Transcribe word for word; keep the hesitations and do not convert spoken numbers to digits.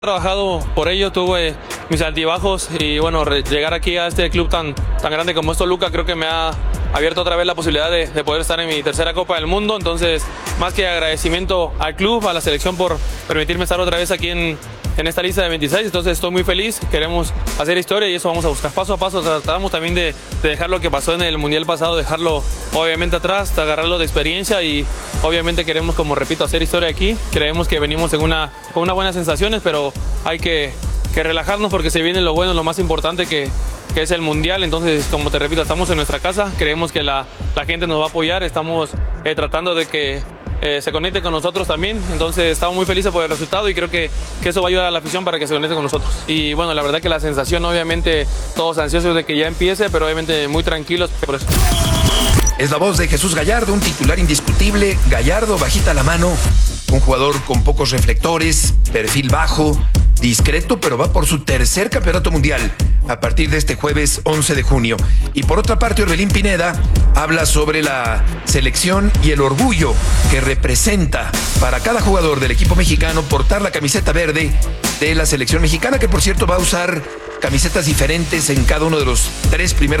Trabajado por ello, tuve mis altibajos y bueno, llegar aquí a este club tan, tan grande como es Toluca creo que me ha abierto otra vez la posibilidad de, de poder estar en mi tercera Copa del Mundo. Entonces, más que agradecimiento al club, a la selección por permitirme estar otra vez aquí en, en esta lista de veintiséis. Entonces estoy muy feliz, queremos hacer historia y eso vamos a buscar paso a paso. Tratamos también de, de dejar lo que pasó en el Mundial pasado, dejarlo obviamente atrás, de agarrarlo de experiencia y obviamente queremos, como repito, hacer historia aquí. Creemos que venimos en una, con unas buenas sensaciones, pero hay que, que relajarnos porque se viene lo bueno, lo más importante que, que es el Mundial. Entonces, como te repito, estamos en nuestra casa, creemos que la, la gente nos va a apoyar, estamos eh, tratando de que eh, se conecte con nosotros también. Entonces, estamos muy felices por el resultado y creo que, que eso va a ayudar a la afición para que se conecte con nosotros. Y bueno, la verdad que la sensación, obviamente, todos ansiosos de que ya empiece, pero obviamente muy tranquilos por eso. Es la voz de Jesús Gallardo, un titular indiscutible. Gallardo, bajita la mano, un jugador con pocos reflectores, perfil bajo, discreto, pero va por su tercer campeonato mundial a partir de este jueves once de junio. Y por otra parte, Orbelín Pineda habla sobre la selección y el orgullo que representa para cada jugador del equipo mexicano portar la camiseta verde de la selección mexicana, que por cierto va a usar camisetas diferentes en cada uno de los tres primeros